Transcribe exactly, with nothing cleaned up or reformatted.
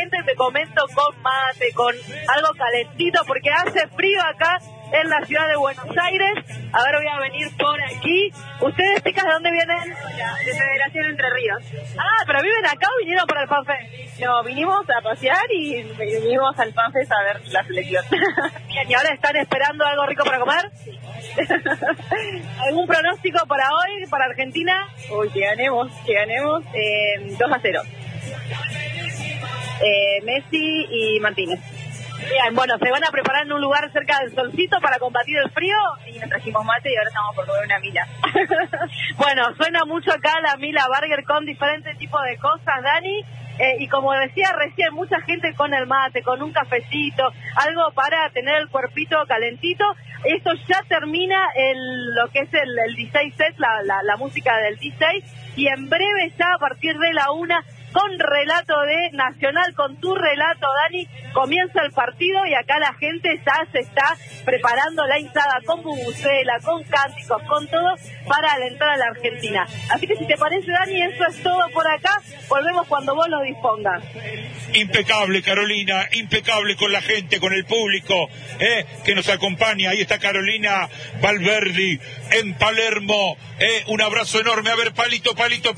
gente, te comento, con mate, con algo calentito, porque hace frío acá en la ciudad de Buenos Aires. A ver, voy a venir por aquí. ¿Ustedes, chicas, de dónde vienen? De Federación Entre Ríos. Ah, ¿pero viven acá o vinieron para el FanFest? No, vinimos a pasear y vinimos al FanFest a ver la selección. Bien, ¿y ahora están esperando algo rico para comer? ¿Algún pronóstico para hoy, para Argentina? Uy, que ganemos, que ganemos eh, dos a cero. Eh, Messi y Martínez. Bien, bueno, ¿se van a preparar en un lugar cerca del solcito para combatir el frío? Y nos trajimos mate y ahora estamos por comer una mila. Bueno, suena mucho acá la Mila Burger con diferentes tipos de cosas, Dani. Eh, y como decía recién, mucha gente con el mate, con un cafecito, algo para tener el cuerpito calentito. Esto ya termina el, lo que es el, el D J set, la, la, la música del D J. Y en breve, ya a partir de la una, con relato de Nacional, con tu relato, Dani, comienza el partido y acá la gente ya se está preparando la hinchada con bubucela, con cánticos, con todo para alentar a la Argentina. Así que si te parece, Dani, eso es todo por acá. Volvemos cuando vos lo dispongas. Impecable, Carolina, impecable con la gente, con el público eh, que nos acompaña. Ahí está Carolina Valverdi en Palermo. Eh, un abrazo enorme. A ver, palito, palito.